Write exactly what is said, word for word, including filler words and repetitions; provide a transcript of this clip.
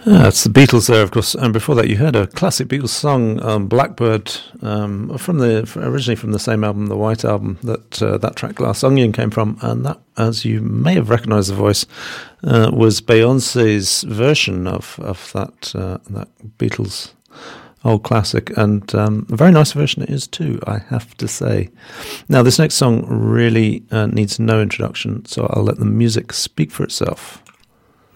Yeah, it's the Beatles there, of course. And before that, you heard a classic Beatles song, um, "Blackbird," um, from the originally from the same album, the White Album, that uh, that track "Glass Onion" came from. And that, as you may have recognised the voice, uh, was Beyonce's version of of that uh, that Beatles old classic, and um, a very nice version it is too, I have to say. Now, this next song really uh, needs no introduction, so I'll let the music speak for itself.